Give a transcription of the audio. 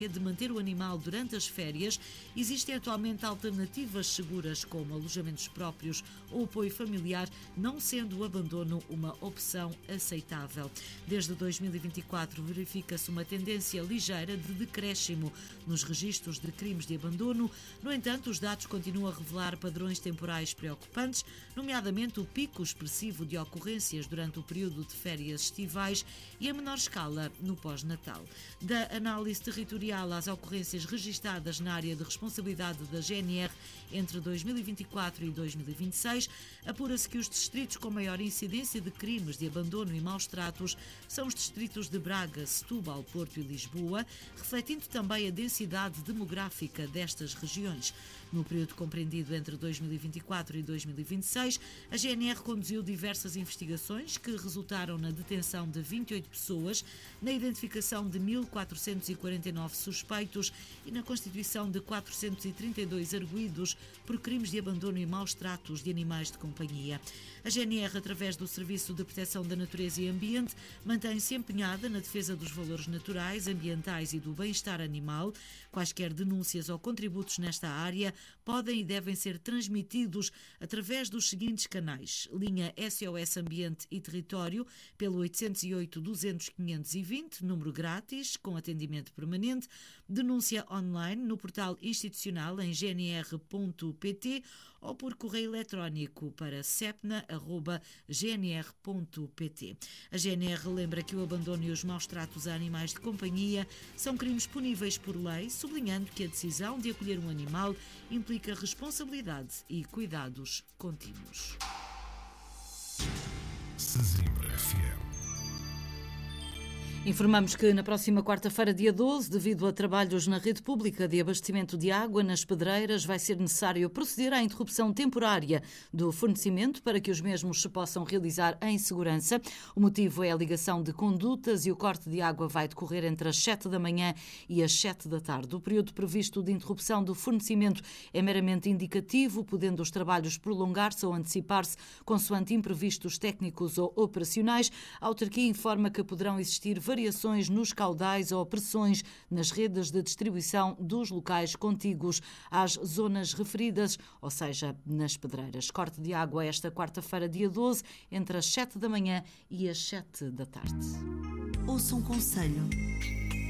de manter o animal durante as férias, existem atualmente alternativas seguras como alojamentos próprios ou apoio familiar, não sendo o abandono uma opção aceitável. Desde 2024 verifica-se uma tendência ligeira de decréscimo nos registros de crimes de abandono. No entanto, os dados continuam a revelar padrões temporais preocupantes, nomeadamente o pico expressivo de ocorrências durante o período de férias estivais e a menor escala no pós-natal. Da análise territorial às ocorrências registadas na área de responsabilidade da GNR entre 2024 e 2026, apura-se que os distritos com maior incidência de crimes de abandono e maus-tratos são os distritos de Braga, Setúbal, Porto e Lisboa, refletindo também a densidade demográfica destas regiões. No período compreendido entre 2024 e 2026, a GNR conduziu diversas investigações que resultaram na detenção de 28 pessoas, na identificação de 1.449 suspeitos e na constituição de 432 arguidos por crimes de abandono e maus-tratos de animais de companhia. A GNR, através do Serviço de Proteção da Natureza e Ambiente, mantém-se empenhada na defesa dos valores naturais, ambientais e do bem-estar animal. Quaisquer denúncias ou contributos nesta área podem e devem ser transmitidos através dos seguintes canais: linha SOS Ambiente e Território pelo 808 200 520, número grátis, com atendimento permanente, denúncia online no portal institucional em gnr.pt ou por correio eletrónico para sepna@gnr.pt. A GNR lembra que o abandono e os maus-tratos a animais de companhia são crimes puníveis por lei, sublinhando que a decisão de acolher um animal implica responsabilidade e cuidados contínuos. Sesimbra FM. Informamos que na próxima quarta-feira, dia 12, devido a trabalhos na rede pública de abastecimento de água nas pedreiras, vai ser necessário proceder à interrupção temporária do fornecimento para que os mesmos se possam realizar em segurança. O motivo é a ligação de condutas e o corte de água vai decorrer entre as 7 da manhã e as 7 da tarde. O período previsto de interrupção do fornecimento é meramente indicativo, podendo os trabalhos prolongar-se ou antecipar-se consoante imprevistos técnicos ou operacionais. A autarquia informa que poderão existir variações nos caudais ou pressões nas redes de distribuição dos locais contíguos às zonas referidas, ou seja, nas pedreiras. Corte de água esta quarta-feira, dia 12, entre as 7 da manhã e as 7 da tarde. Ouça um conselho.